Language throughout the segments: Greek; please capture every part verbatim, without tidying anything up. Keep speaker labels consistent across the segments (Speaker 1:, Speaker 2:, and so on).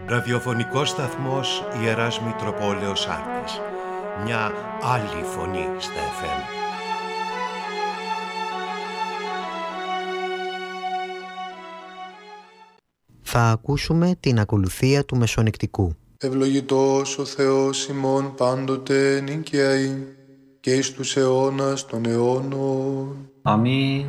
Speaker 1: Ραδιοφωνικός σταθμός Ιεράς Μητροπόλεως Άρτης. Μια άλλη φωνή στα εφ εμ.
Speaker 2: Θα ακούσουμε την ακολουθία του Μεσονυκτικού.
Speaker 3: Ευλογητός ο Θεός ημών πάντοτε νικιαή και εις τους αιώνας των αιώνων.
Speaker 4: Αμήν.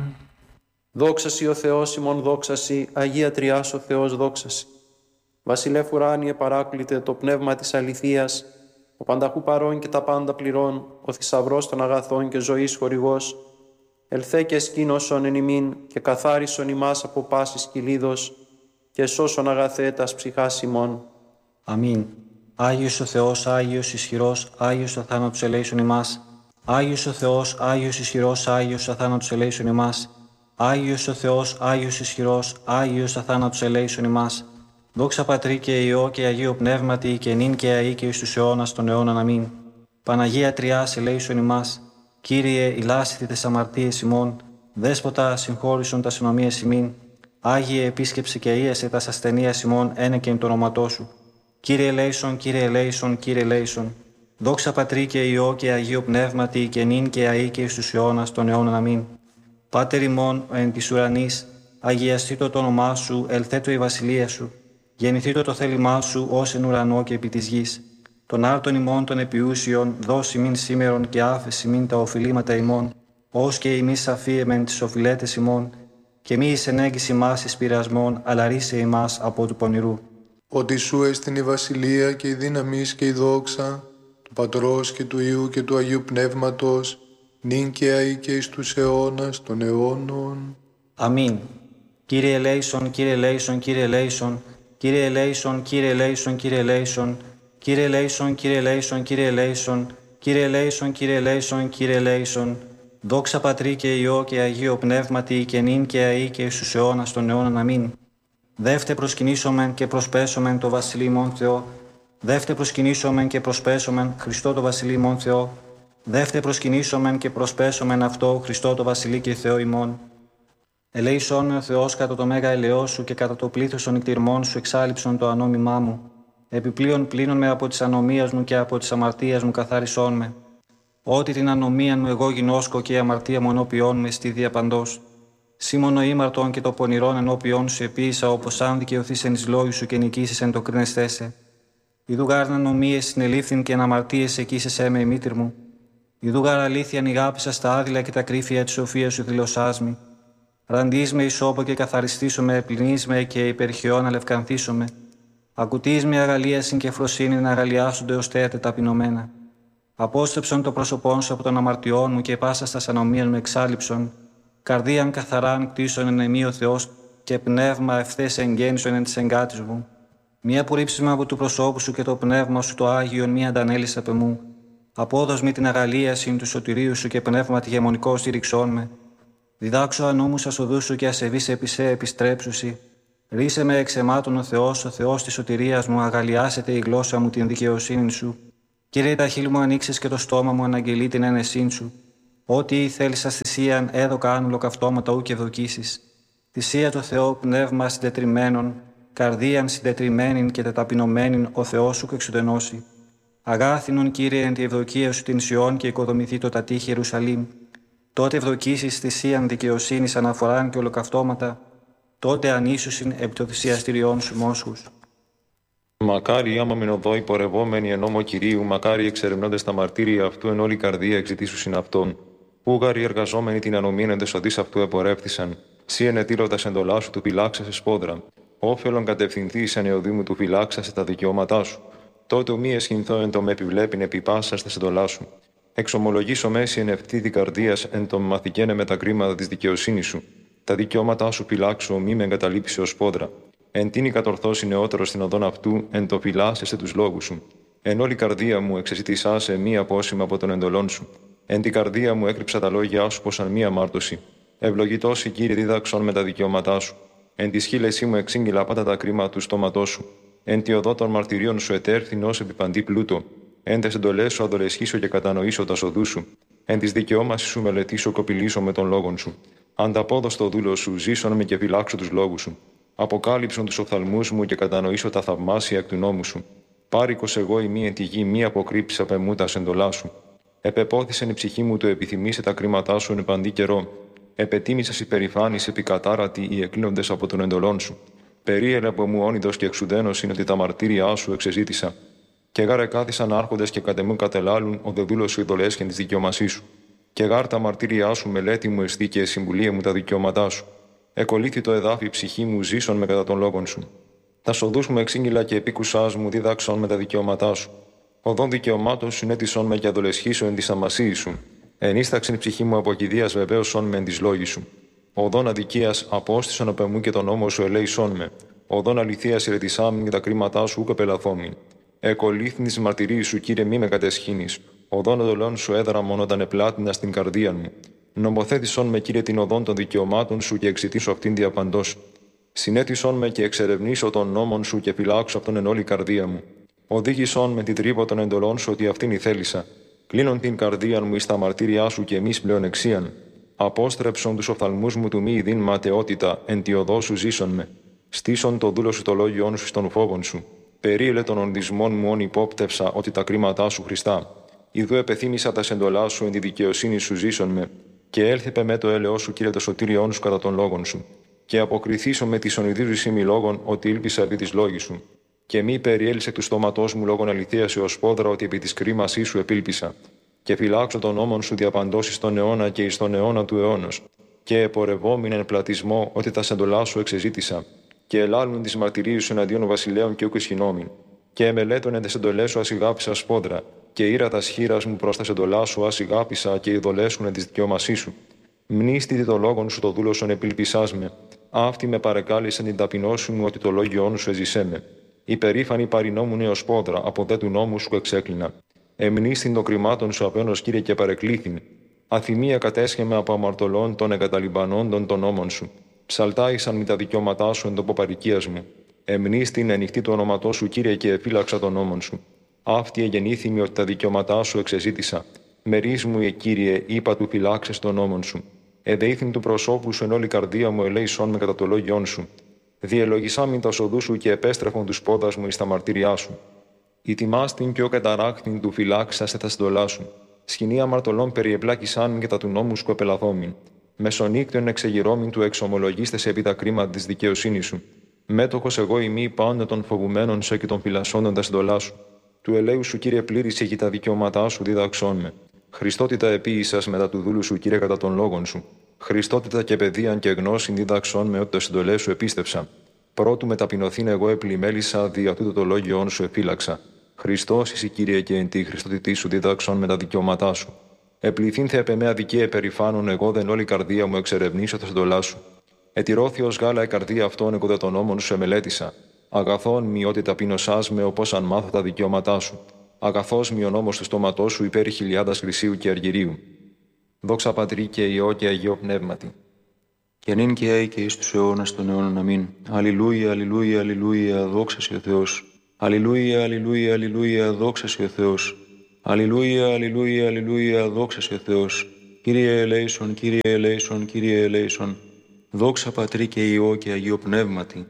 Speaker 4: Δόξασι ο Θεός ημών, δόξασι, Αγία Τριάς ο Θεός, δόξασι. Βασιλεύ ουράνιε παράκλητε το πνεύμα της αληθείας, ο πανταχού παρών και τα πάντα πληρών, ο θησαυρός των αγαθών και ζωής χορηγός, ελθέ και σκήνωσον εν ημίν και καθάρισον ημάς από πάσης κυλίδος και σώσον αγαθέ τας ψυχάς ημών.
Speaker 5: Αμήν. Άγιος ο Θεός, Άγιος ισχυρός, Άγιος αθάνατος ελέησον ημάς. Άγιος ο Θεός, Άγιος ισχυρός, Άγιος αθάνατος ελέησον ημάς. Άγιος ο Θεός, Άγιος ισχυρός, Άγιος αθάνατος ελέησον ημάς. Δόξα Πατρί και Υιό και Αγίο Πνεύματι και νυν και αεί και εις τους αιώνας των αιώνων. Αμήν. Παναγία Τριάς ελέησον ημάς. Κύριε, ηλάσθητη τες αμαρτίες ημών. Δέσποτα, συγχώρησον τας ενομίες ημίν. Άγιε, επίσκεψε και ίεσε τας ασθενείας ημών ένεκεν το όνοματό σου. Κύριε ελέησον, Κύριε ελέησον, Κύριε ελέησον. Δόξα Πατρί και Υιό και Αγίο Πνεύματι και νυν και αεί και εις τους αιώνας των αιώνων. Αμήν. Πάτερ ημών εν της ουρανής, αγιαστήτω το όνομά σου, ελθέτω η βασιλεία σου. Γεννηθήτω το θέλημά σου ως εν ουρανό και επί της γης. Των άρτων ημών των επιούσιων, δώσει μην σήμερον και άφεση μην τα οφειλήματα ημών, ως και ημείς αφίεμεν τις οφειλέτες ημών, και μη εις ενέγγιση ημάς εις πειρασμών, αλλά ρίσε ημάς από του πονηρού.
Speaker 3: Ότι σου εστιν η βασιλεία και η δύναμις και η δόξα, του Πατρός και του Υιού και του Αγίου Πνεύματος, νυν και αεί και εις τους αιώνας των αιώνων.
Speaker 5: Αμήν. Κύριε ελέησον, Κύριε ελέησον, Κύριε ελέησον, Κύριε ελέησον, Κύριε ελέησον, Κύριε ελέησον, Κύριε ελέησον, Κύριε ελέησον, Κύριε ελέησον, Κύριε ελέησον, Κύριε ελέησον, Κύριε ελέησον. Δόξα Πατρί και Υιό και Αγίο Πνεύματι και νυν και αεί και εις τους αιώνας των αιώνων. Αμήν. Δεύτε προσκυνήσομεν και προσπέσομεν το Βασιλεί ημών Θεό. Δεύτε προσκυνήσομεν και προσπέσομεν Χριστό το Βασιλεί ημών Θεό. Δεύτε προσκυνήσομεν και προσπέσομεν αυτό Χριστό το Βασιλεί και Θεό ημών. Ελέησόν με ο Θεός κατά το μέγα ελαιό σου και κατά το πλήθος των νηκτηρμών σου εξάλειψον το ανώμημά μου. Επιπλέον πλύνον με από της ανομίας μου και από της αμαρτίας μου καθάρισόν με. Ότι την ανομία μου εγώ γινώσκω και η αμαρτία μου ενώπιόν με στη διαπαντός. Σήμωνο ήμαρτον και το πονηρόν ενώπιόν σου επίησα, όπως αν δικαιωθείς εν εις λόγου σου και νικήσεις εν το κρίνεστέσαι. Ιδού γάρ ανομίες συνελήφθην και αναμαρτίες εκείσεσέ με η μήτρ μου. Ιδού γάρ αλήθεια νηγάπησα στα άδειλα και τα κρύφια της σοφίας σου δηλωσάς μη. Ραντείς με ισόπο και καθαριστήσομαι, πλυνείς με και υπερχαιών αλευκανθήσομαι. Ακουτείς με αγαλίασιν και φροσύνη να αγαλιάσονται ως θέατε ταπεινωμένα. Απόστρεψον το πρόσωπόν σου από των αμαρτιών μου και πάσα στα ανομίας μου εξάλειψον. Καρδίαν καθαράν κτίσον εν εμεί ο Θεός και πνεύμα ευθές εγγέννησον εν της εγκάτης μου. Μία απορρίψισμα από του προσώπου σου και το πνεύμα σου το Άγιον μία αντανέλης απ' εμού. Απόδος μη την αγαλίασιν του σωτηρίου σου και πνεύμα τη γεμονικό στηριξών με. Διδάξω ανώμους ασοδούς σου και ασεβείς επί σε επιστρέψουσι. Ρίσε με εξαιμάτων ο Θεός, ο Θεός της σωτηρίας μου, αγαλιάσετε η γλώσσα μου την δικαιοσύνη σου. Κύριε, τα χείλη μου ανοίξεις και το στόμα μου αναγγελεί την ένεσήν σου. Ό,τι θέλεις σας θυσίαν, έδωκα άνουλο καυτώματα ου και δοκίσεις. Θυσία το Θεό, πνεύμα συντετριμένων, καρδίαν συντετριμένην και τεταπεινωμένην, ο Θεός σου εξουδενώσει. Αγάθινον, Κύριε, εν τη ευδοκία σου την Σιών και οικοδομηθεί το τατήχη Ιερουσαλήμ. Τότε ευδοκίσεις θυσίαν δικαιοσύνης αναφοράν και ολοκαυτώματα, τότε ανήσουσιν επί το θυσιαστηριών σου μόσχους.
Speaker 6: Μακάρι άμα μεν οδό υπορευόμενοι εν νόμο Κυρίου, μακάρι εξερευνώντες τα μαρτύρια αυτού εν όλη καρδία εξητήσουσιν αυτόν. Ούγαροι εργαζόμενοι την ανομήν εν τεσοδείς αυτού επορεύθησαν, σύ ενετήλωτας εντολά σου του φυλάξασε σπόδρα. Όφελον κατευθυνθείς εν εωδήμου του φυλάξασε τα δικαιώματά σου. Τότε ου μη εσχυνθώ εν το με επιβλέπειν επί πάσας τας εντολάς σου. Εξομολογήσω μέση εν ευθύδη καρδίας εν το μαθηκένε με τα κρίματα της δικαιοσύνης σου. Τα δικαιώματά σου φυλάξω, μη με εγκαταλείψει ως πόδρα. Εν τίνη κατορθώσει νεότερο στην οδόν αυτού, εν το φυλάσσεσαι τους λόγους σου. Εν όλη καρδία μου εξεζητησάσαι μη απόσημα από τον εντολών σου. Εν την καρδία μου έκρυψα τα λόγια σου πως αν μη αμάρτωση. Ευλογητός η Κύριε δίδαξον με τα δικαιώματά σου. Εν τη σχήλεσή μου εξήγηλα πάντα τα κρίματα του στόματός σου. Εν τη οδό των μαρτυρίων σου ετέρθην ως επιπαντή πλούτο. Εν τες εντολές σου αδολεσχήσω και κατανοήσω τα σοδού σου. Εν της δικαιώμασης σου μελετήσω κοπηλήσω με τον λόγον σου. Ανταπόδο στο δούλο σου, ζήσον με και φυλάξω τους λόγους σου. Αποκάλυψον τους οφθαλμούς μου και κατανοήσω τα θαυμάσια εκ του νόμου σου. Πάρικος εγώ η μη εν τη γη, μη αποκρύψεις απ' εμού τα σεντολά σου. Επεπόθησεν η ψυχή μου το επιθυμήσε τα κρίματά σου εν παντή καιρό. Επετίμησας υπερηφάνης επικατάρατη οι εκλίνοντες από τον εντολών σου. Περίελε από μου όνειδος και εξουδένος είναι ότι τα μαρτύρια σου εξεζήτησα. Και γάρε κάθισαν άρχοντες και κατ' εμού κατελάλουν ο δεδούλος σου ειδολέσχεν της δικαιωμασής σου. Και γάρ τα μαρτύρια σου μελέτη μου εστί και συμβουλία μου τα δικαιώματά σου. Εκολύθη το εδάφι ψυχή μου ζήσον με κατά των λόγων σου. Τα σοδούς μου εξήγηλα και επίκουσάς μου δίδαξον με τα δικαιώματά σου. Οδόν δικαιωμάτων συνέτησον με και αδολεσχήσω εν της αμασίης σου. Ενίσταξεν ψυχή μου από κηδείας βεβαίωσον με εν της λόγης σου. Οδόν αδικίας απόστησον απ' εμού και τον νόμο σου ελέησον με. Οδόν αληθείας ηρετισάμιν και τα κρίματά σου ούκ πελαθόμην. Εκολύθην της μαρτυρίας σου, Κύριε, μη με κατεσχύνεις. Οδόν οδολών σου έδραμον όταν επλάτινα στην καρδία μου. Νομοθέτησον με, Κύριε, την οδόν των δικαιωμάτων σου και εξητήσω αυτήν διαπαντός. Συνέτησον με και εξερευνήσω των νόμων σου και φυλάξω αυτόν εν όλη καρδία μου. Οδήγησον με την τρύπα των εντολών σου ότι αυτήν η θέλησα. Κλείνον την καρδία μου εις τα μαρτύριά σου και εμείς πλέον εξίαν. Απόστρεψον τους οφθαλμούς μου του μη ειδήν ματαιότητα, εν τη οδό σου ζήσον με. Στήσον το δούλο σου το λόγιόν σου στον φόβον σου. Περίελε των ονδισμών μου όν υπόπτευσα ότι τα κρίματά σου Χριστά. Ιδού επεθύμησα τα σεντολά σου εν τη δικαιοσύνη σου ζήσον με. Και έλθεπε με το έλεος σου, Κύριε, το σωτήριόν σου κατά των λόγων σου. Και αποκριθήσω με τη ονειδίζουσή μη λόγων ότι ήλπισα επί της λόγης σου. Και μη περιέλυσε του στόματός μου λόγων αληθείας έως πόδρα ότι επί της κρίμασής σου επήλπισα. Και φυλάξω τον νόμον σου διαπαντώσεις στον αιώνα και εις τον αιώνα του αιώνος. Και επορευόμην εν πλατισμό ότι τα σεντολά σου εξεζήτησα. Και ελάλουν τις μαρτυρίες σου εναντίον βασιλέων και ούκ ισχυνόμην. Και εμελέτων εν τες εντολές σου ασυγάπησα σπόδρα. Και ήρα τα σχήρας μου προς τα σεντολά σου ασυγάπησα και ειδολέσουν εν της δικαιώμασής σου. Μνήστητη το λόγον σου το δούλωσον επιλπισάς με. Αυτή με παρεκάλεσαν την ταπεινώση μου ότι το λόγιόν σου εζησέ με. Υπερήφανη παρινόμουν έως πόδρα, από δε του νόμου σου εξέκλεινα. Εμνήστην των κρυμάτων σου απένος, Κύριε, και παρεκλήθην. Αθυμία κατέσχεμε από αμαρτωλών των εγκαταλειμπανόντων των νόμων σου. Ψαλτάησαν με τα δικαιώματά σου εν τόπο παροικίας μου. Εμνήστην ενοιχτή του ονοματό σου, Κύριε, και εφύλαξα των νόμων σου. Αυτή εγεννήθημη ότι τα δικαιώματά σου εξεζήτησα. Μερίσ μου, Κύριε, είπα του φυλάξε των νόμων σου. Εδέηθην του προσώπου σου εν όλη καρδία μου ελέησόν με κατά το λόγιόν σου. Διελογισάμιν τα οδού σου και επέστρεφον τους πόδας μου εις τα μαρτύριά σου. Ητιμάστην και ο καταράχθην του φυλάξασαι τα συντολά σου. Σκηνή αμαρτωλών περιεπλάκησάν και τα του νόμου σου επελαθόμην. Μεσονύκτων εξεγυρώμην του εξομολογίστες επί τα κρίματα της δικαιοσύνης σου. Μέτοχος εγώ ημί πάντα των φοβουμένων σε και των φυλασσόντων τα συντολά σου. Του ελέου σου, Κύριε, πλήρησε και τα δικαιώματά σου διδαξών με. Χριστότητα επίησας μετά του δούλου σου, Κύριε, κατά των λόγων σου. Χριστότητα και παιδείαν και γνώσιν δίδαξόν με ότι το συντολέ σου επίστεψα. Πρώτου με ταπεινωθήν εγώ επλημέλησα, δια τούτο το λόγιόν σου εφύλαξα. Χριστός εσύ, Κύριε, και εν τη Χριστότητή σου δίδαξόν με τα δικαιώματά σου. Επληθήν θε επ' εμέ αδικία επερηφάνων, εγώ δεν όλη καρδία μου εξερευνήσω τα συντολά σου. Ετηρώθη ως γάλα η καρδία αυτών, εγώ δε των νόμων σου εμελέτησα. Αγαθόν μη ότι ταπεινωσάς με, όπως αν μάθω τα δικαιώματά σου. Αγαθός μη ο νόμος του στόματός σου υπέρ χιλιάδας χρυσίου και αργυρίου. Δόξα Πατρί και Υιό και Αγίο Πνεύματι.
Speaker 7: Και νυν και αεί και εις τους αιώνας των αιώνων. Αμήν. Αλληλούια, αλληλούια, αλληλούια, δόξα σοι ο Θεός. Αλληλούια, αλληλούια, αλληλούια, δόξα σοι ο Θεός. Αλληλούια, αλληλούια, αλληλούια, δόξα σοι ο Θεός. Κύριε ελέησον, Κύριε ελέησον, Κύριε ελέησον. Δόξα Πατρί και Υιό και Αγίο Πνεύματι.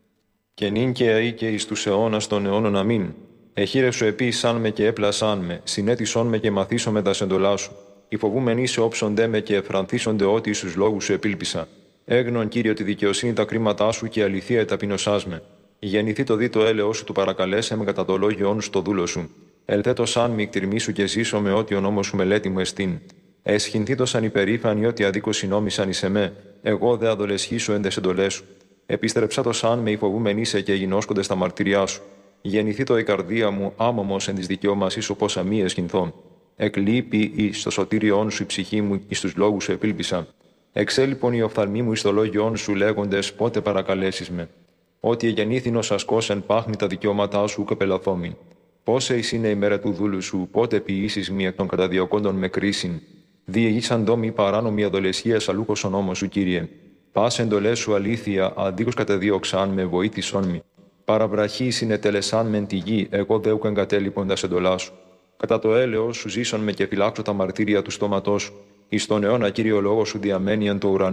Speaker 6: Και νυν και αεί και εις τους αιώνας των αιώνων. Αμήν. Εχείρευσο επίησάν με και έπλασάν με, συνέτησόν με και μαθήσω με τα σεντολά σου. Οι φοβούμενοι σε όψονται με και εφρανθίσονται ότι εις τους λόγους σου επήλπισα. Έγνον, Κύριε, τη δικαιοσύνη τα κρίματά σου και αληθεία εταπεινωσάς με. Γεννηθεί το δι το έλεος σου του παρακαλέσε με κατά το λόγιόν σου το δούλο σου. Ελθέτω σαν μη εκτιρμήσου και ζήσω με ό,τι ο νόμος σου μελέτη μου εστίν. Εσχυνθεί το σαν υπερήφανοι ότι αδίκως συνόμησαν εις εμέ, εγώ δε αδολεσχήσω εν τες εντολές σου. Επίστρεψα το σαν με υφοβούμενοι σε και γινώσκονται στα μαρτυριά σου. Γεννηθεί το η καρδία μου άμωμος εν της δικαιώμασής σου πόσα μη εσχυνθώ. Εκλείπει εις το σωτήριόν σου η ψυχή μου, εις τους λόγους σου επήλπισα. Εξέλιπον οι οφθαλμοί μου εις το λόγιόν σου λέγοντες πότε παρακαλέσεις με. Ότι εγεννήθην ως ασκός εν πάχνη τα δικαιώματά σου και πελαθόμην. Πόσε εις είναι η μέρα του δούλου σου, πότε ποιήσεις μη εκ των καταδιωκόντων με κρίσιν. Διηγήσαν δόμοι παράνομη αδολεσχία αλούχος ο νόμος σου, Κύριε. Πας εντολές σου αλήθεια, αντίκως κατεδίωξαν με βοήθησόν μη. Παραβραχή συνετελεσάν μεν τη γη, εγώ δε ουκ εγκατέλειπον τα εντολά σου. Κατά το έλεος σου ζήσον με και φυλάξω τα μαρτύρια του στόματός σου. Εις τον αιώνα, Κύριο λόγο σου διαμένει εν το ουρανό.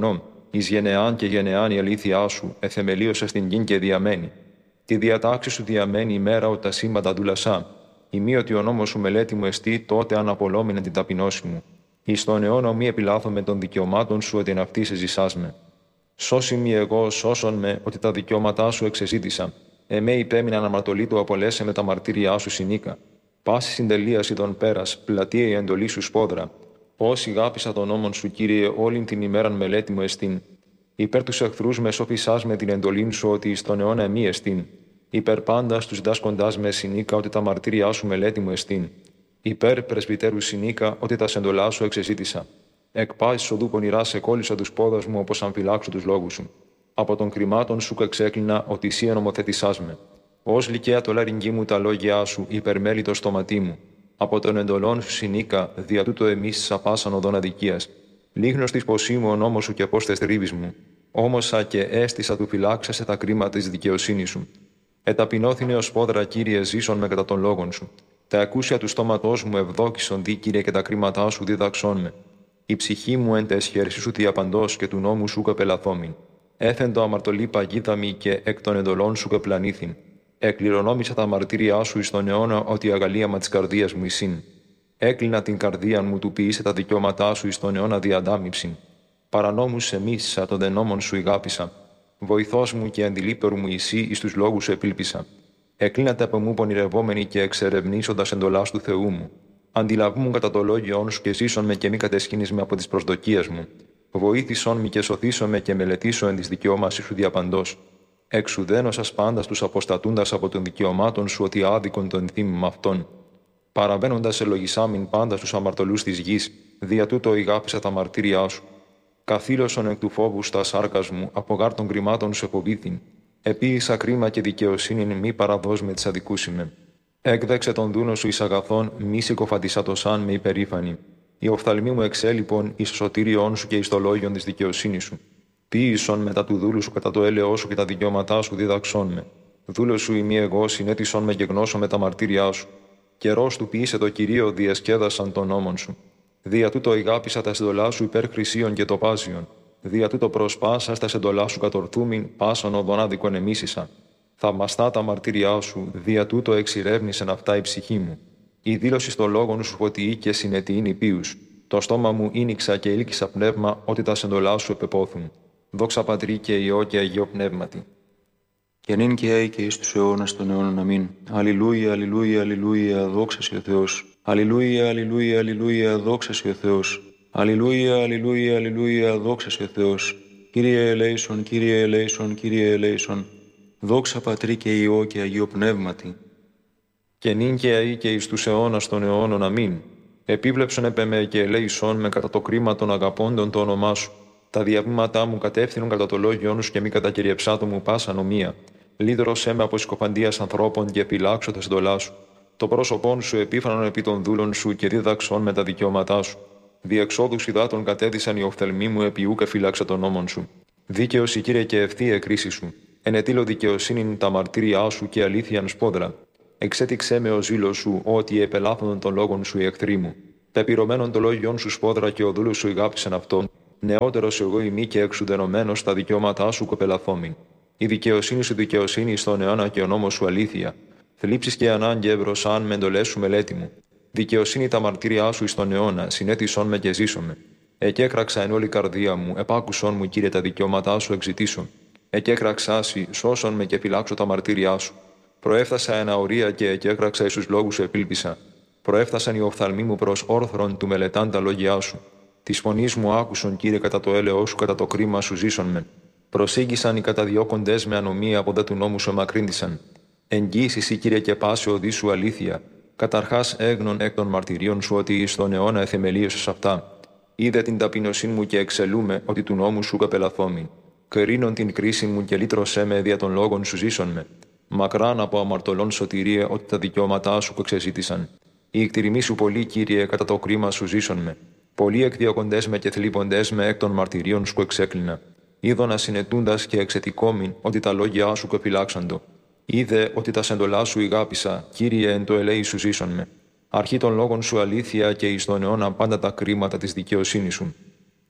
Speaker 6: εις γενεάν και γενεάν η αλήθειά σου, εθεμελίωσε στην γην και διαμένει. Τη διατάξη σου διαμένει ημέρα ότι τα σύμπαντα δούλασά. Ημί ότι ο νόμος σου μελέτη μου εστί, τότε αναπολόμηνε την ταπεινώση μου. Εις τον αιώνα μη επιλάθω με των δικαιωμάτων σου ότι εν αυτή σε ζησάς με. Σώσι μη εγώ, σώσον με, ότι τα δικαιώματά σου εξεζήτησα. Εμέ υπέμεινα αναμαρτωλή του απολέσε με τα μαρτύριά σου συνήκα. Πάση συντελείαση των πέρας, πλατεία η εντολή σου σπόδρα. Όσοι γάπησα τον νόμον σου, Κύριε, όλην την ημέραν μελέτη μου εστίν. Υπέρ τους εχθρούς με σοφισάς με την εντολήν σου, ότι εις τον αιώνα εμεί εστίν. Υπέρ πάντα τους δάσκοντάς με συνήκα, ότι τα μαρτύριά σου μελέτη μου εστίν. Υπέρ πρεσβυτέρου συνήκα, ότι τα σεντολά σου εξεζήτησα. Εκ πάσης οδού πονηρά σε κόλλησα τους πόδας μου, όπως αν φυλάξω τους λόγους σου. Από των κρυμάτων σου εξέκλεινα, ότι εσύ ενομοθετησάς με. Ως λυκαία το λαρυγγί μου τα λόγια σου, υπερμέλει το στοματί μου. Από των εντολών σου συνήκα, δια τούτο εμείς σαπάσαν οδόν αδικίας. Λίγνος της ποσή μου ο νόμος σου και πώς τε θρύβεις μου. Όμωσα και έστησα του φυλάξασε τα κρίματα της δικαιοσύνης σου. Εταπεινώθηνε ως πόδρα, Κύριε, ζήσον με κατά των λόγων σου. Τα ακούσια του στόματός μου ευδόκησον δι, Κύριε, και τα κρίματά σου διδαξών με. Η ψυχή μου εν τε εσχέρσι σου διαπαντός και του νόμου σου καπελαθόμην. Έθεν το αμαρτωλή παγίδαμι και εκ των εντολών σου κεπλανήθην. Εκληρονόμησα τα μαρτύριά σου εις τον αιώνα, ότι η αγαλίαμα της καρδίας μου εισήν. Έκλεινα την καρδία μου, του ποιήσε τα δικαιώματά σου εις τον αιώνα διαντάμιψην. Παρανόμους εμίσησα, των δενόμων σου ηγάπησα. Βοηθός μου και αντιλήπερου μου εσύ, εις τους λόγους σου επίλπισα. Εκλίνατε από μου πονηρευόμενοι και εξερευνήσοντας εντολάς του Θεού μου. Αντιλαβούμουν κατά το λόγιόν σου και ζήσον με και μη κατεσχύνεις με από τις προσδοκίες μου. Βοήθησον με και σωθήσον με και μελετήσω εν της δικαιώμασης σου διαπαντός. Εξουδένωσας πάντα τους αποστατούντας από των δικαιωμάτων σου, ότι άδικον τον θύμημα αυτών. Παραβαίνοντας ελογισάμιν πάντα στους αμαρτωλούς της γης, δια τούτο ηγάπησα τα μαρτύριά σου. Καθήλωσον εκ του φόβου στα σάρκας μου, από γάρ των κρυμάτων σου εποβήθην. Επίησα κρίμα και δικαιοσύνην, μη παραδός με της αδικούσιμε. Έκδεξε τον δούνο σου εις αγαθών, μη συκοφαντισάτωσαν με υπερήφανη. Η οφθαλμή μου εξέλιπον εις το σωτήριόν σου και εις το λόγιον της δικαιοσύνης σου. Ποίησον μετά του δούλου σου κατά το έλεό σου και τα δικαιώματά σου διδαξών με. Δούλο σου ημί εγώ, συνέτησον με και γνώσω με τα μαρτύριά σου. Καιρός του ποιήσε το Κυρίο, διασκέδασαν των νόμων σου. Δια τούτο ηγάπησα τα σεντολά σου υπέρ χρυσίων και τοπάζιων. Δια τούτο προσπάσα τα σεντολά σου κατορθούμην, πάσαν οδόν άδικον εμίσησα. Θαυμαστά τα μαρτύριά σου, δια τούτο εξηρεύνησεν αυτά η ψυχή μου. Η δήλωση στο λόγον σου φωτιή και συνετή είναι υπείους. Το στόμα μου ίνιξα και ήλκησα πνεύμα, ότι τα σεντολά σου επεπόθουν. Δόξα Πατρί και Υιό και Αγίο Πνεύματι.
Speaker 7: Και νυν και αεί και εις τους αιώνας των αιώνων αμήν. Αλληλούια, αλληλούια, αλληλούια, δόξα σοι ο Θεός. Αλληλούια, αλληλούια, αλληλούια, δόξα σοι ο Θεός. Αλληλούια, αλληλούια, αλληλούια, δόξα σοι ο Θεός. Κύριε ελέησον, Κύριε ελέησον, Κύριε ελέησον. Δόξα Πατρί και Υιό και Αγίο Πνεύματι.
Speaker 6: Και νυν και αεί και εις τους αιώνας των αιώνων αμήν. Επίβλεψον επ' εμέ και ελέησον με κατά το κρίμα των αγαπώντων το όνομά σου. Τα διαβήματά μου κατεύθυνουν κατά το λόγιόν σου και μη κατακυριεψάτο μου πάσα νομία. Λύδρωσέ με από συκοφαντίας ανθρώπων και επιλάξω τα συντολά σου. Το πρόσωπόν σου επίφανον επί των δούλων σου και δίδαξον με τα δικαιώματά σου. Διεξόδους υδάτων κατέδυσαν οι οφθαλμοί μου επί ου και φύλαξε τον νόμον σου. Δίκαιος η Κύριε και ευθεία κρίση σου. Ενετήλω δικαιοσύνην τα μαρτύριά σου και αλήθειαν σπόδρα. Εξέτηξέ με ο ζήλος σου, ότι επελάθωνον των λόγων σου οι εχθροί μου. Πεπυρωμένον το λόγιον σου σπόδρα και ο δούλος σου ηγάπησεν αυτόν. Νεότερος εγώ ημί και εξουδενωμένος τα δικαιώματά σου κοπελαθόμην. Η δικαιοσύνη σου δικαιοσύνη στον αιώνα και ο νόμος σου αλήθεια. Θλίψεις και ανάγκη ευρωσάν με εντολές σου μελέτη μου. Δικαιοσύνη τα μαρτύριά σου εις τον αιώνα, συνέτησον με και ζήσομαι. Εκέκραξα εν όλη καρδία μου, επάκουσον μου, Κύριε, τα δικαιώματά σου εξητήσω. Εκέκραξάσι, σώσον με και φυλάξω τα μαρτύριά σου. Προέφθασα εν αορία και εκέκραξα εις τους λόγους σου επίλπισα. Προέφθασαν οι οφθαλμοί μου προς όρθρον του μελετάν τα λόγια σου. Τη φωνή μου άκουσον, Κύριε, κατά το έλεό σου, κατά το κρίμα σου ζήσον με. Προσήγησαν οι καταδιώκοντες με ανομία, από δε του νόμου σου εμακρύνθησαν. Εγγύησι, Κύριε, και πάση οδή σου αλήθεια. Καταρχάς έγνων εκ των μαρτυρίων σου, ότι εις τον αιώνα εθεμελίωσες αυτά. Είδε την ταπεινωσύνη μου και εξελούμε, ότι του νόμου σου καπελαθόμην. Κρίνον την κρίση μου και λύτρωσέ με δια των λόγων σου ζήσον με. Μακράν από αμαρτωλών σωτηρία, ότι τα δικαιώματά σου εξεζήτησαν. Η εκτιρημή σου πολύ, Κύριε, κατά το κρίμα σου ζήσον με. Πολλοί εκδιωκοντές με και θλίβοντές με εκ των μαρτυρίων σου εξέκλεινα. Είδωνα συνετούντας και εξετικόμην, ότι τα λόγια σου κεφυλάξαντο. Είδε ότι τα σεντολά σου ηγάπησα, Κύριε, εν το ελέη σου ζήσον με. Αρχή των λόγων σου αλήθεια και εις τον αιώνα πάντα τα κρίματα της δικαιοσύνης σου.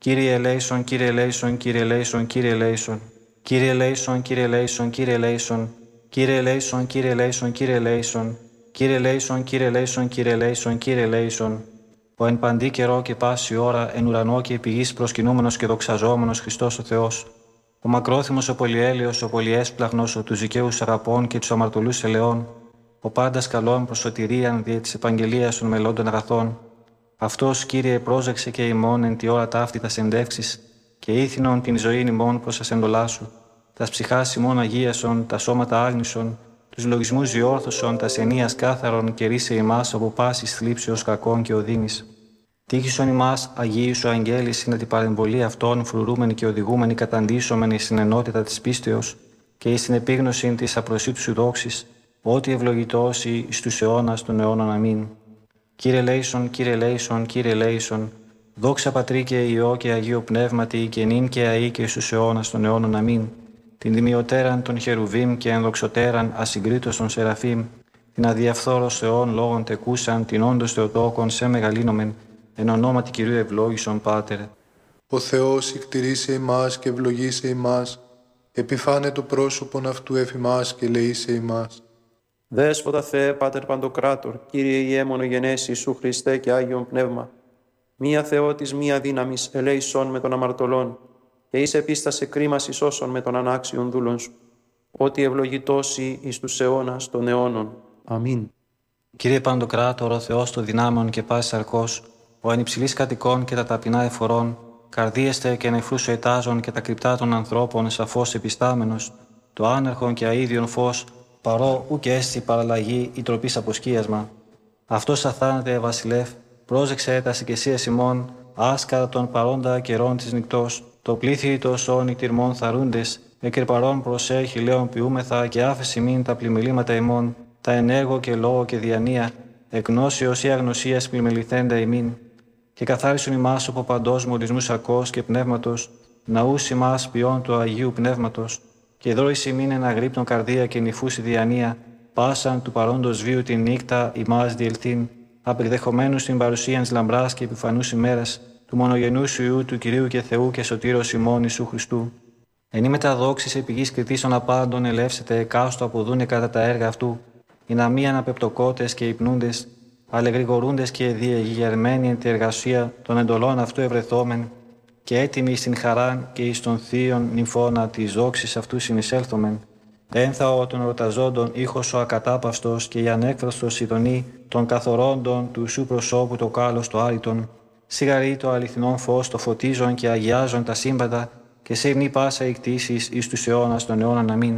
Speaker 5: Κύριε ελέησον, Κύριε ελέησον, Κύριε ελέησον, Κύριε ελέησον. Κύριε ελέησον, Κύριε ελέησον, Κύριε ελέησον. Κύριε ελέησον, Κύριε ελέησον, Κύριε ελέησον. Κύριε ελέησον, Κύριε ελέησον, Κύριε ελέησον, Κύριε ελέησον. Ο εν παντή καιρό και πάση ώρα, εν ουρανό και επί γης προσκυνούμενος και δοξαζόμενος Χριστός ο Θεός. Ο μακρόθυμος, ο πολυέλεος, ο πολυέσπλαχνος, ο τους δικαίους αγαπών και τους αμαρτωλούς ελαιών. Ο πάντας καλών προς σωτηρίαν δια της επαγγελίας των μελλόντων αγαθών. Αυτός, Κύριε, πρόσεξε και ημών εν τη ώρα ταύτη τα συνδεύξεις και ήθινον την ζωή ημών προς τα σεντολά σου. Τας ψυχάς ημών αγίασον, τα σώματα άγνησον, τους λογισμούς διόρθωσον, τας ενίας κάθαρον και ρίσε ημάς από πάσης θλίψεως κακών και οδύνης. Τύχησον ημάς, Αγίοι σου αγγέλη, συν την παρεμβολή αυτών, φρουρούμενοι και οδηγούμενοι καταντήσωμενοι στην ενότητα της πίστεως και εις την επίγνωση της απροσίτου σου δόξης, ότι ευλογητώσει εις τους αιώνας των αιώνων. Αμήν. Κύριε λέησον, Κύριε λέησον, Κύριε λέησον, δόξα Πατρί και Υιό και Αγίο Πνεύματι και νυν και αεί και εις τους αιώνας των αιώνων. Αμήν. Την δημιωτέραν των χερουβίμ και ενδοξωτέραν ασυγκρίτως των σεραφείμ, την αδιαφθόρος Θεών λόγων τεκούσαν, την όντως Θεοτόκον σε μεγαλύνομεν, εν ονόματι Κυρίου ευλόγησον Πάτερ.
Speaker 3: Ο Θεός εκτηρήσε ημάς και ευλογήσε ημάς, επιφάνε το πρόσωπον αυτού εφ' ημάς και λεήσε ημάς.
Speaker 4: Δέσποτα Θεέ, Πάτερ Παντοκράτορ, Κύριε Ιε μονογενές Ιησού Χριστέ και Άγιον Πνεύμα, μία Θεότης, μία δύναμης, ελέησον με τον αμαρτωλόν, και εις επίστασε κρίμας εις όσων με τον ανάξιον δούλον σου, ότι ευλογητώσει εις τους αιώνας των αιώνων. Αμήν.
Speaker 5: Κύριε Παντοκράτορ, ο Θεός των δυνάμεων και πάσης αρκός, ο εν υψηλής κατοικών και τα ταπεινά εφορών, καρδίεστε και νεφρούς ετάζων και τα κρυπτά των ανθρώπων σαφώς επιστάμενος, το άνερχον και αΐδιον φως, παρό ου και έστι παραλλαγή ή τροπής αποσκίασμα. Αυτός αθάνατε, βασιλεύ, πρόσεξε τα οικεσίας ημών, άσκατα των παρόντα καιρών της νυκτός, το πλήθη των νυχτηρμών θαρούντες, εκρεπαρών προσέχει λέον ποιούμεθα και άφεση μην τα πλημελήματα ημών, τα ενέργο και λόγο και διανία, εκνόσεως ή αγνωσίας πλημεληθέντα ημίν. Και καθάρισον ημάς από παντός μολυσμούς αρκός και πνεύματος, ναούς ημάς ποιών του Αγίου Πνεύματος, και δρώης ημίν εν αγρύπτων καρδία και νυφούση διανία, πάσαν του παρόντος βίου τη νύχτα ημάς διελθύν, απεκδεχομένους στην παρουσίαν της λαμπράς και επιφανούς ημέρας, του μονογενούς Υιού του Κυρίου και Θεού και Σωτήρος ημών Ιησού Χριστού. Εν ημετά δόξης επί γης κριτήσεων απάντων ελεύσετε εκάστο αποδούνε κατά τα έργα αυτού, οι να μη αναπεπτοκότες και υπνούντες, αλλά γρηγορούντες και διεγερμένοι εν τη εργασία των εντολών αυτού ευρεθόμεν, και έτοιμοι στην χαράν και εις των θείων νυμφώνα της δόξης αυτού συνεισέλθομεν. Ένθαο των ρωταζόντων ήχος ο ακατάπαυστος και η ανέκφραστος ειδονή των καθορόντων του σου προσώπου το κάλος το άριτον, σιγαρή το αληθινόν φως το φωτίζον και αγιάζον τα σύμπαντα και σε υμνή πάσα η κτήσης εις τους αιώνας των αιώνων. Αμήν.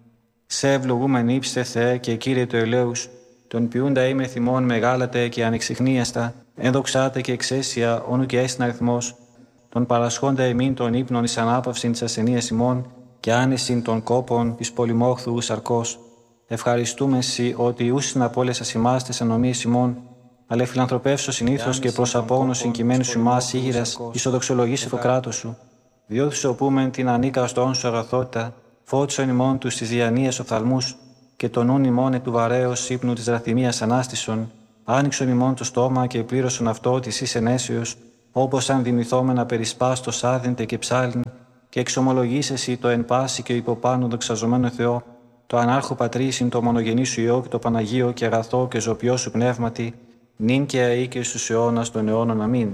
Speaker 5: Σε ευλογούμεν ύψτε Θεέ και Κύριε το ελέους, τον ποιούντα είμαι θυμών μεγάλατε και ανεξιχνίαστα, ενδοξάτε και εξαίσια όνου και έσυν αριθμός, τον παρασχόντα εμήν των ύπνων εις ανάπαυσιν της ασθενείας ημών και άνεσιν των κόπων της πολυμόχθου σαρκός. Ευχαριστούμε σοι ότι ούσιν από όλες ας ημάς τες ανομίες ημών, αλλά φιλανθρωπεύσω συνήθως και προς απόγνωση κειμένου σου ημάς ήγηρας ισοδοξολογήσε το κράτος σου. Διότι σου οπούμεν την ανίκαστον σου αγαθότητα, φώτισον ημών τους της διανοίας οφθαλμούς και τον ούν ημών του βαρέως ύπνου της δραθυμίας ανάστησον, άνοιξον ημών το στόμα και πλήρωσον αυτό της εις ενέσεως, όπως αν δημηθόμενα περισπάστος άδυντε και ψάλιν, και εξομολογήσεσαι το εν πάση και υποπάνω δοξαζομένο Θεό, το ανάρχο πατρίσιν το μονογενή σου Υιό και το Παναγίο και αγαθό και ζωπιό σου πνεύματι, νυν και αεί και στους αιώνας των αιώνων. Αμήν.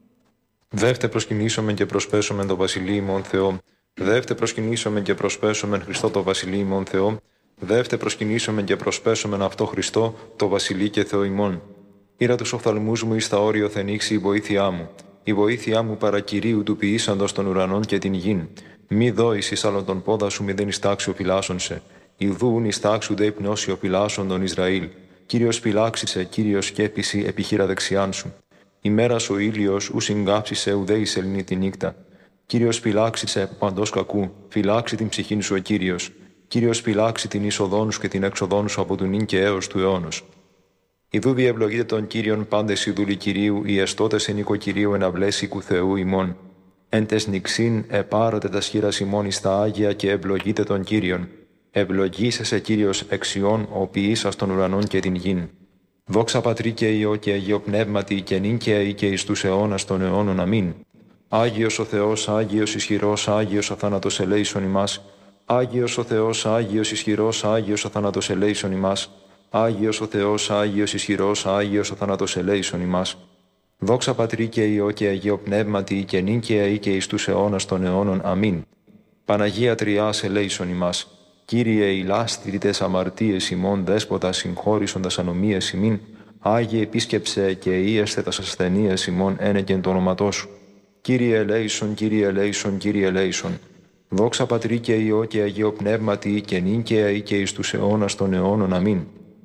Speaker 6: Δεύτε προσκυνήσομεν και προσπέσομεν το βασιλεί ημών Θεό. Δεύτε προσκυνήσομεν και προσπέσομεν Χριστό το βασιλεί ημών Θεό. Δεύτε προσκυνήσομεν και προσπέσομεν αυτό Χριστό το βασιλεί και Θεό ημών. Ήρα τους οφθαλμούς μου εις τα όριο θενήξει η βοήθειά μου. Η βοήθειά μου παρακυρίου του ποιήσαντος των ουρανών και την γην. Μη δώεις εις άλλον τον πόδα σου, μη δεν εις τάξου φυλάσσον σε. Ιδούν εις τάξου δε υπνώσει ο φυλάσσον τον Ισραήλ. Κύριος φυλάξισε, Κύριος σκέπιση επιχείρα δεξιάν σου. Ημέρας ο ήλιος ου συγκάψισε ουδέ εις ελνή τη νύχτα. Κύριος φυλάξισε από παντός κακού, φυλάξει την ψυχήν σου ο Κύριος. Κύριος φυλάξει την είσοδόν σου και την έξοδόν σου από του νυν και έως του αιώνος. Ιδού διευλογείτε τον Κύριον πάντες οι δούλοι Κυρίου, οι εστώτες εν οίκο Κυρίου εν αυλές οίκου Θεού ημών. Εν τες νυξίν επάρωτε τα σχήρας ημών εις τα Άγια και ευλογείτε τον Κύριον. Ευλογήσεσαι Κύριος εξιών, ο ποιήσας των ουρανών και την γην. Δόξα Πατρί και Υιό και Αγίο Πνεύματι και νυν και αεί και εις τους αιώνας των αιώνων. Αμήν. Άγιος ο Θεός, Άγιος ισχυρός, Άγιος ο θάνατος ελέησον ημάς. Άγιος ο Θεός, Άγιος ισχυρός, Άγιος ο θάνατος ελέησον ημάς. Άγιος ο Θεός, Άγιος ισχυρός, Άγιος ο θάνατος ελέησον ημάς. Δόξα Πατρί και Υιό και Αγίο Πνεύματι, και νυν και αεί και εις τους αιώνας των αιώνων. Αμήν. Παναγία Τριάς ελέησον ημάς. Κύριε ηλάσθηρη τες αμαρτίες ημών, δέσποτα συγχώρησον τας ανομίες ημίν. Άγιε επίσκεψε και ίεστε τας ασθενείες ημών, ένεκεν το όνοματό σου. Κύριε ελέησον, Κύριε ελέησον, Κύριε ελέησον. Δόξα Πατρί και Υιό και Αγίο Πνεύματι, και νυν και αεί και εις τους αιώνας των αιώνων. Αμήν.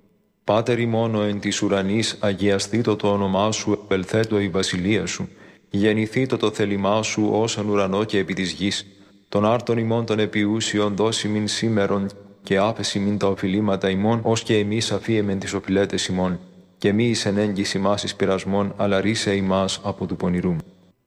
Speaker 6: Πάτερ ημών ο εν της ουρανής, αγιαστήτω το όνομά σου, επελθέτω η βασιλεία σου. Γεννηθήτω το θέλημά σου, ως εν ουρανό και επί της γης. Των άρτων ημών των επιούσιων δώσει μην σήμερον, και άφεση μην τα οφειλήματα ημών, ως και εμείς αφίεμεν τις οφειλέτες ημών. Και μη εις εν έγκυση ημάς εις πειρασμών, αλλά ρίσε ημάς από του πονηρού.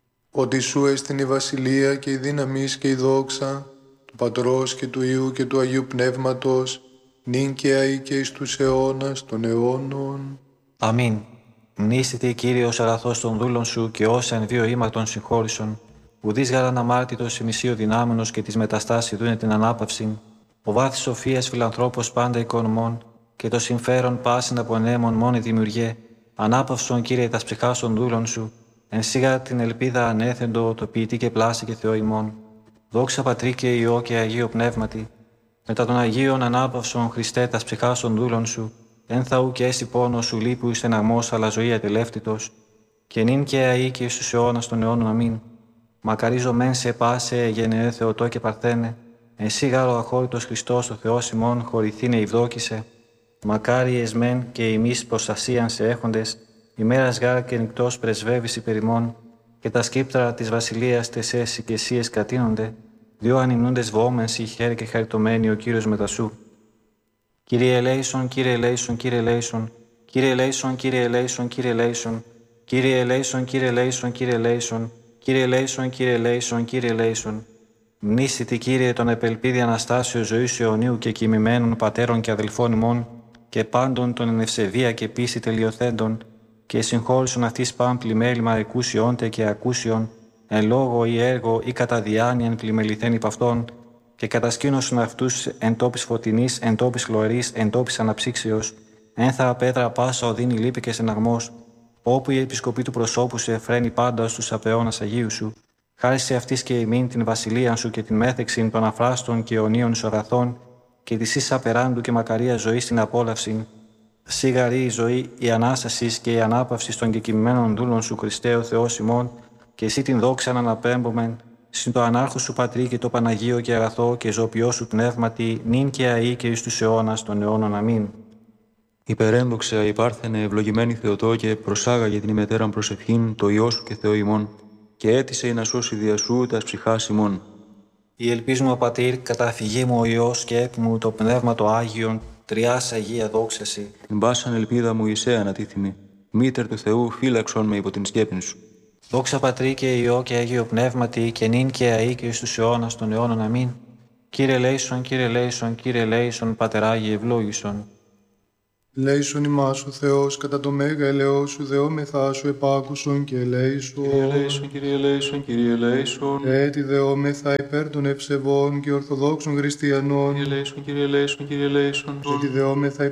Speaker 3: Ότι σου έστειν η βασιλεία και η δύναμις και η δόξα, του Πατρός και του Υιού και του Αγίου Πνεύματος, νυν και αεί και εις τους αιώνας των αιώνων.
Speaker 5: Αμήν. Μνήστητη Κύριος αγαθός των δούλων σου και όσα εν βίο ήμαρτον συγχώρησον, ουδείς γαραν αμάρτητος ημισίω δυνάμενος και της μεταστάση δούνε την ανάπαυση, ο βάθης σοφίας φιλανθρώπος πάντα οικονομών, και το συμφέρον πάσιν από νέμων μόνη δημιουργέ, ανάπαυσον Κύριε τας ψυχάς των δούλων σου, εν σίγα την ελπίδα ανέθεντο, το ποιητή και πλάση και Θεό ημών. Δόξα Πατρί και Υιό και Αγίο Πνεύματι, μετά των Αγίων ανάπαυσον Χριστέ τας ψυχάς των δούλων σου, εν θαού και έσυ πόνο σου λείπου εις στεναγμός, αλλά ζωή ατελεύτητος, και νυν και αεί και εις τους αιώνας των αιώνων. Αμήν. Μακαρίζω μεν σε πάσε γενναιέ Θεοτό και Παρθένε, εσύ γάρο αχώρητος Χριστός ο Θεός ημών, χωρηθήνε ευδόκησε. Μακάρι εσμέν και ημείς προστασίαν σε έχοντες, ημέρας γάρ και νυκτός πρεσβεύεις υπερ ημών, και τα σκύπτρα της βασιλείας τεσές και εσίες κατείνονται, δύο ανυμνούντες βόμενσι χέρι και χαριτωμένοι ο Κύριος μετασού. Κύριε ελέησον, Κύριε ελέησον, Κύριε ελέησον, Κύριε ελέησον, Κύριε ελέησον, Κύριε ελέησον, Κύριε ελέησον, Κύριε ελέησον, Κύριε ελέησον, Κύριε ελέησον, Κύριε ελέησον, Κύριε ελέησον. Μνήσθητη Κύριε τον επελπίδη Αναστάσεως ζωής αιωνίου και κοιμημένων πατέρων και αδελφών ημών, και πάντων των εν ευσεβία και πίστη τελειοθέντων, και συγχώρησον αυτής παν πλημέλημα εκούσιόντε και ακούσιον, εν λόγω ή έργο ή κατά διάνοιαν πλημεληθέν υπ' αυτών, και κατασκήνωσον αυτούς εν τόπης φωτεινής, εν τόπης χλωρής, εν τόπης αναψύξεως, ένθα πέτρα πάσα οδύνη λύπη και στεναγμός, όπου η επισκοπή του προσώπου σου εφραίνει πάντα στους απαιώνας Αγίου σου, χάρη σε αυτής και ημίν την βασιλεία σου και την μέθεξην των αφράστων και αιωνίων σου αγαθών, και της εις απεράντου και μακαρία ζωή στην απόλαυση, σίγαρη η ζωή, η ανάσταση και η ανάπαυση των κεκοιμημένων δούλων σου, Χριστέ ο Θεός ημών, και εσύ την δόξα να αναπέμπομεν, συν το ανάρχο σου Πατρί και το Παναγίο και αγαθό και ζωοποιό σου πνεύματι, νυν και αεί και εις τους αιώνας των αιώνων. Αμήν.
Speaker 7: Υπερένδοξα υπάρθενε ευλογημένη Θεοτό και προσάγαγε την ημετέραν προσευχήν το Υιό σου και Θεό ημών, και έτησε να σώσει δια σου τας ψυχάς ημών.
Speaker 5: Η ελπίζουμε, Πατήρ, κατά φυγή μου ο Υιός και έπ' μου το Πνεύμα το Άγιον, τριάς Αγία δόξαση.
Speaker 7: Την πάσαν ελπίδα μου εισέ ανατίθυμη, μήτερ του Θεού φύλαξον με υπό την σκέπην σου.
Speaker 5: Δόξα Πατρί και Υιό και Αγίο Πνεύματι, και νυν και αεί και εις τους αιώνας των αιώνων. Αμήν. Κύριε ελέησον, Κύριε ελέησον, Κύριε ελέησον, Πατεράγιε ευλόγησον.
Speaker 3: Λέησον ημάς ο Θεός κατά το μέγα ελαιό σου, δεόμεθά σου επάκουσον και ελέησον.
Speaker 7: Κύριε ελέησον, Κύριε ελέησον, Κύριε ελέησον.
Speaker 3: Έτσι δεόμεθα υπέρ των ευσεβών και ορθοδόξων χριστιανών.
Speaker 7: Κύριε ελέησον, Κύριε ελέησον, Κύριε ελέησον.
Speaker 3: Έτσι δεόμεθα